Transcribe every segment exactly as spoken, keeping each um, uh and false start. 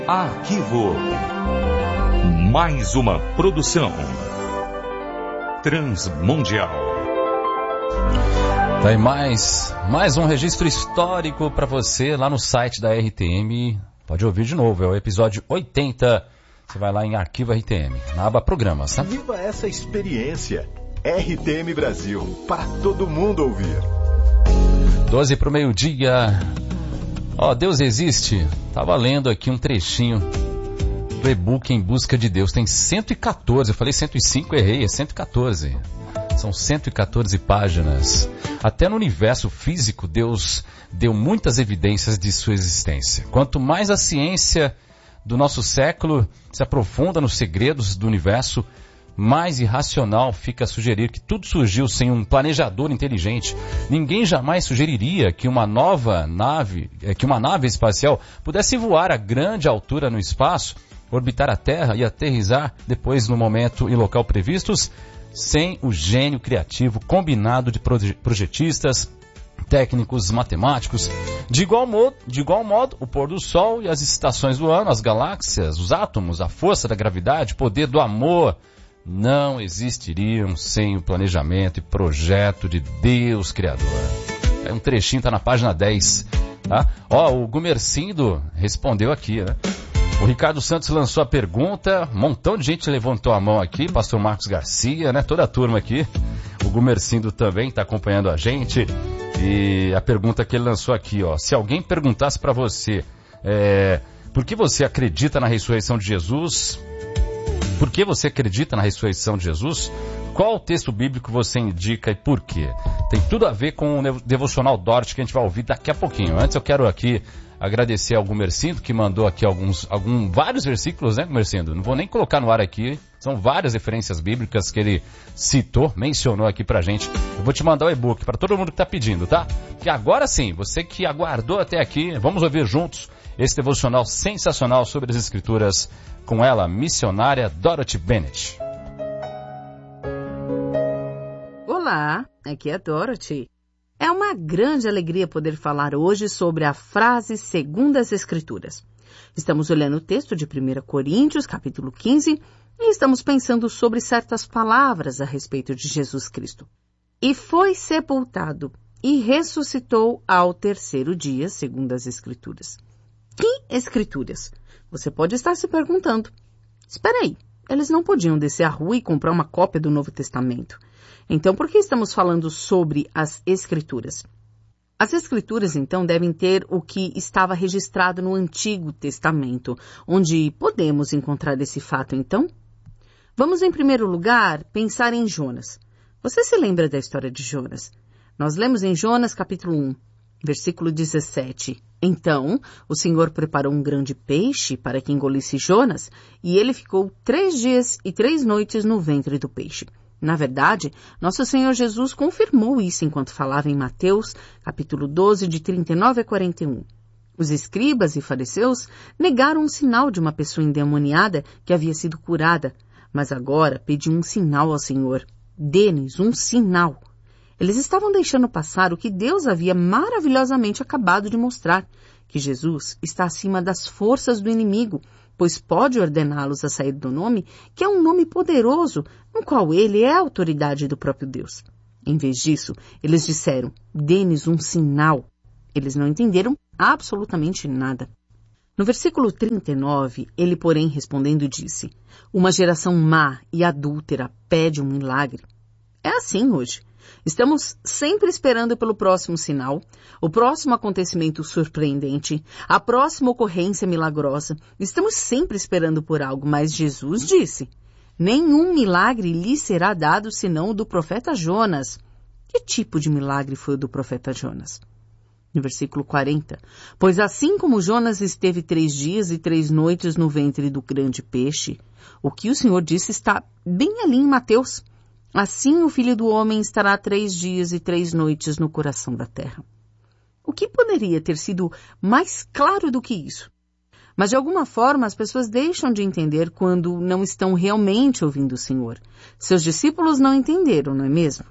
Arquivo. Mais uma produção transmundial. Tem mais, mais um registro histórico para você lá no site da R T M. Pode ouvir de novo, é o episódio oitenta. Você vai lá em Arquivo R T M, na aba Programas, tá? Viva essa experiência. R T M Brasil, para todo mundo ouvir. doze para o meio-dia. Ó, Deus existe. Tava lendo aqui um trechinho do e-book Em Busca de Deus. Tem cento e quatorze, eu falei cento e cinco, errei, é cento e quatorze. São cento e quatorze páginas. Até no universo físico, Deus deu muitas evidências de sua existência. Quanto mais a ciência do nosso século se aprofunda nos segredos do universo, mais irracional fica sugerir que tudo surgiu sem um planejador inteligente. Ninguém jamais sugeriria que uma nova nave, que uma nave espacial pudesse voar a grande altura no espaço, orbitar a Terra e aterrissar depois no momento e local previstos, sem o gênio criativo combinado de projetistas, técnicos, matemáticos. De igual modo, de igual modo, o pôr do sol e as estações do ano, as galáxias, os átomos, a força da gravidade, o poder do amor, não existiriam sem o planejamento e projeto de Deus Criador. É um trechinho, tá na página dez. Tá? Ó, o Gumercindo respondeu aqui, né? O Ricardo Santos lançou a pergunta, um montão de gente levantou a mão aqui, pastor Marcos Garcia, né? Toda a turma aqui. O Gumercindo também está acompanhando a gente. E a pergunta que ele lançou aqui, ó. Se alguém perguntasse para você, é, por que você acredita na ressurreição de Jesus? Por que você acredita na ressurreição de Jesus? Qual o texto bíblico você indica e por quê? Tem tudo a ver com o Devocional Dort que a gente vai ouvir daqui a pouquinho. Antes eu quero aqui agradecer ao Gumercindo, que mandou aqui alguns, algum, vários versículos, né, Gumercindo? Não vou nem colocar no ar aqui, são várias referências bíblicas que ele citou, mencionou aqui pra gente. Eu vou te mandar o e-book para todo mundo que tá pedindo, tá? E agora sim, você que aguardou até aqui, vamos ouvir juntos esse devocional sensacional sobre as Escrituras com ela, missionária Dorothy Bennett. Olá, aqui é a Dorothy. É uma grande alegria poder falar hoje sobre a frase segundo as Escrituras. Estamos olhando o texto de primeira Coríntios, capítulo quinze, e estamos pensando sobre certas palavras a respeito de Jesus Cristo. E foi sepultado e ressuscitou ao terceiro dia, segundo as Escrituras. Que Escrituras? Você pode estar se perguntando. Espera aí, eles não podiam descer à rua e comprar uma cópia do Novo Testamento. Então, por que estamos falando sobre as Escrituras? As Escrituras, então, devem ter o que estava registrado no Antigo Testamento. Onde podemos encontrar esse fato, então? Vamos, em primeiro lugar, pensar em Jonas. Você se lembra da história de Jonas? Nós lemos em Jonas, capítulo um, versículo dezessete. Então, o Senhor preparou um grande peixe para que engolisse Jonas, e ele ficou três dias e três noites no ventre do peixe. Na verdade, nosso Senhor Jesus confirmou isso enquanto falava em Mateus, capítulo doze, de trinta e nove a quarenta e um. Os escribas e fariseus negaram um sinal de uma pessoa endemoniada que havia sido curada, mas agora pediam um sinal ao Senhor. Dê-nos um sinal. Eles estavam deixando passar o que Deus havia maravilhosamente acabado de mostrar, que Jesus está acima das forças do inimigo, pois pode ordená-los a sair do nome, que é um nome poderoso, no qual ele é a autoridade do próprio Deus. Em vez disso, eles disseram, dê-nos um sinal. Eles não entenderam absolutamente nada. No versículo trinta e nove, ele, porém, respondendo, disse, uma geração má e adúltera pede um milagre. É assim hoje. Estamos sempre esperando pelo próximo sinal, o próximo acontecimento surpreendente, a próxima ocorrência milagrosa. Estamos sempre esperando por algo, mas Jesus disse, nenhum milagre lhe será dado senão o do profeta Jonas. Que tipo de milagre foi o do profeta Jonas? No versículo quarenta, pois assim como Jonas esteve três dias e três noites no ventre do grande peixe, o que o Senhor disse está bem ali em Mateus. Assim o Filho do Homem estará três dias e três noites no coração da terra. O que poderia ter sido mais claro do que isso? Mas de alguma forma as pessoas deixam de entender quando não estão realmente ouvindo o Senhor. Seus discípulos não entenderam, não é mesmo?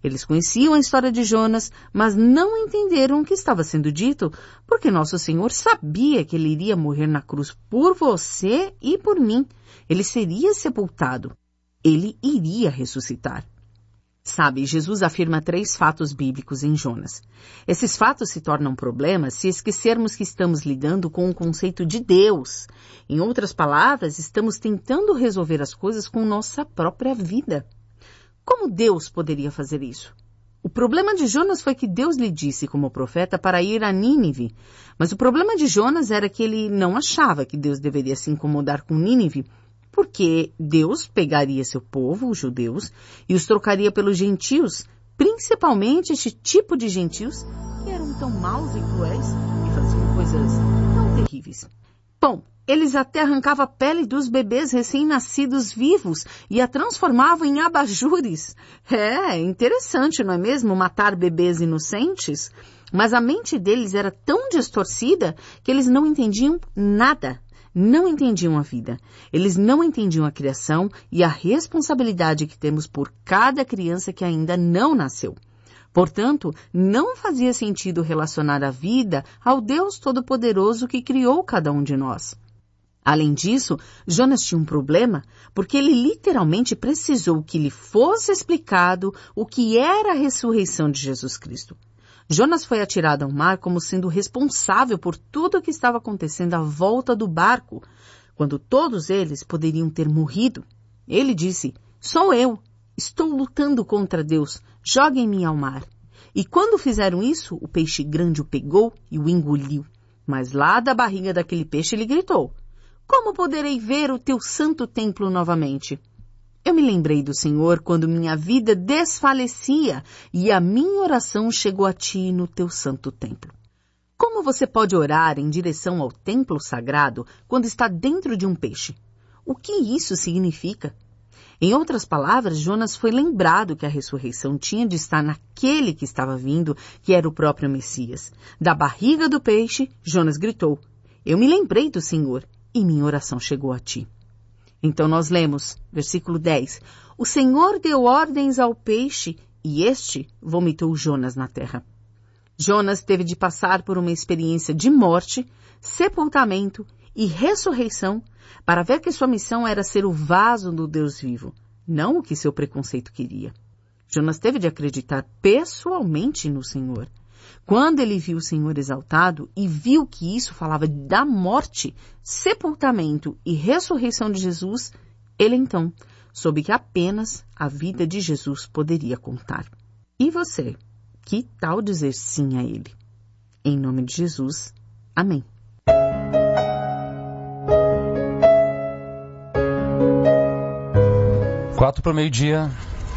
Eles conheciam a história de Jonas, mas não entenderam o que estava sendo dito, porque nosso Senhor sabia que ele iria morrer na cruz por você e por mim. Ele seria sepultado. Ele iria ressuscitar. Sabe, Jesus afirma três fatos bíblicos em Jonas. Esses fatos se tornam problemas se esquecermos que estamos lidando com o conceito de Deus. Em outras palavras, estamos tentando resolver as coisas com nossa própria vida. Como Deus poderia fazer isso? O problema de Jonas foi que Deus lhe disse como profeta para ir a Nínive. Mas o problema de Jonas era que ele não achava que Deus deveria se incomodar com Nínive, porque Deus pegaria seu povo, os judeus, e os trocaria pelos gentios, principalmente este tipo de gentios que eram tão maus e cruéis e faziam coisas tão terríveis. Bom, eles até arrancavam a pele dos bebês recém-nascidos vivos e a transformavam em abajures. É, interessante, não é mesmo, matar bebês inocentes? Mas a mente deles era tão distorcida que eles não entendiam nada. Não entendiam a vida. Eles não entendiam a criação e a responsabilidade que temos por cada criança que ainda não nasceu. Portanto, não fazia sentido relacionar a vida ao Deus Todo-Poderoso que criou cada um de nós. Além disso, Jonas tinha um problema porque ele literalmente precisou que lhe fosse explicado o que era a ressurreição de Jesus Cristo. Jonas foi atirado ao mar como sendo responsável por tudo o que estava acontecendo à volta do barco, quando todos eles poderiam ter morrido. Ele disse, sou eu, estou lutando contra Deus, joguem-me ao mar. E quando fizeram isso, o peixe grande o pegou e o engoliu. Mas lá da barriga daquele peixe ele gritou, como poderei ver o teu santo templo novamente? Eu me lembrei do Senhor quando minha vida desfalecia e a minha oração chegou a ti no teu santo templo. Como você pode orar em direção ao templo sagrado quando está dentro de um peixe? O que isso significa? Em outras palavras, Jonas foi lembrado que a ressurreição tinha de estar naquele que estava vindo, que era o próprio Messias. Da barriga do peixe, Jonas gritou, eu me lembrei do Senhor e minha oração chegou a ti. Então nós lemos, versículo dez, o Senhor deu ordens ao peixe e este vomitou Jonas na terra. Jonas teve de passar por uma experiência de morte, sepultamento e ressurreição para ver que sua missão era ser o vaso do Deus vivo, não o que seu preconceito queria. Jonas teve de acreditar pessoalmente no Senhor. Quando ele viu o Senhor exaltado e viu que isso falava da morte, sepultamento e ressurreição de Jesus, ele então soube que apenas a vida de Jesus poderia contar. E você, que tal dizer sim a ele? Em nome de Jesus, amém. Quatro para o meio-dia.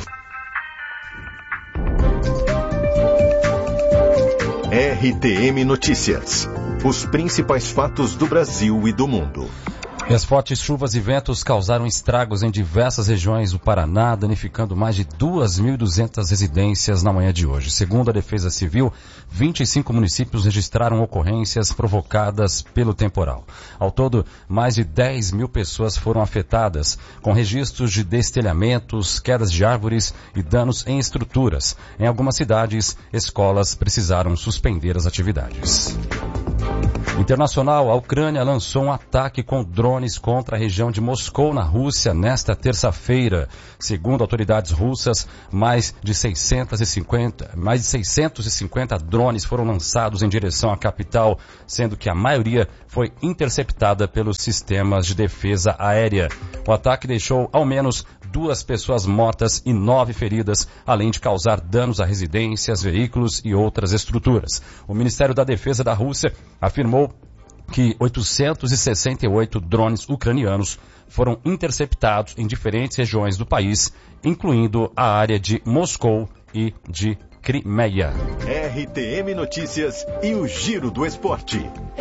R T M Notícias. Os principais fatos do Brasil e do mundo. E as fortes chuvas e ventos causaram estragos em diversas regiões do Paraná, danificando mais de duas mil e duzentas residências na manhã de hoje. Segundo a Defesa Civil, vinte e cinco municípios registraram ocorrências provocadas pelo temporal. Ao todo, mais de dez mil pessoas foram afetadas, com registros de destelhamentos, quedas de árvores e danos em estruturas. Em algumas cidades, escolas precisaram suspender as atividades. Internacional, a Ucrânia lançou um ataque com drones contra a região de Moscou, na Rússia, nesta terça-feira. Segundo autoridades russas, mais de seiscentos e cinquenta, mais de seiscentos e cinquenta drones foram lançados em direção à capital, sendo que a maioria foi interceptada pelos sistemas de defesa aérea. O ataque deixou ao menos duas pessoas mortas e nove feridas, além de causar danos a residências, veículos e outras estruturas. O Ministério da Defesa da Rússia afirmou que oitocentos e sessenta e oito drones ucranianos foram interceptados em diferentes regiões do país, incluindo a área de Moscou e de Crimeia. R T M Notícias e o Giro do Esporte.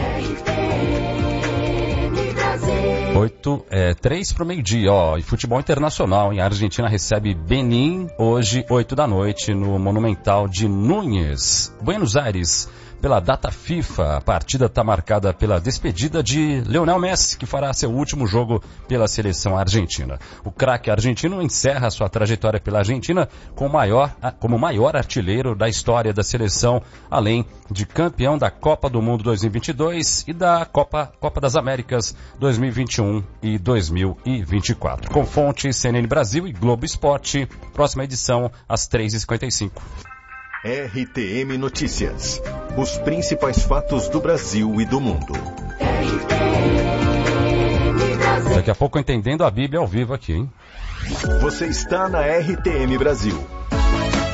Oito, é, três para o meio-dia, ó, e futebol internacional, em Argentina recebe Benin, hoje, oito da noite, no Monumental de Núñez. Buenos Aires pela data FIFA. A partida está marcada pela despedida de Lionel Messi, que fará seu último jogo pela seleção argentina. O craque argentino encerra sua trajetória pela Argentina com maior, como o maior artilheiro da história da seleção, além de campeão da Copa do Mundo dois mil e vinte e dois e da Copa, Copa das Américas dois mil e vinte e um e dois mil e vinte e quatro. Com fonte C N N Brasil e Globo Esporte, próxima edição às três e cinquenta e cinco. R T M Notícias. Os principais fatos do Brasil e do mundo. Daqui a pouco Entendendo a Bíblia ao vivo aqui, hein? Você está na R T M Brasil.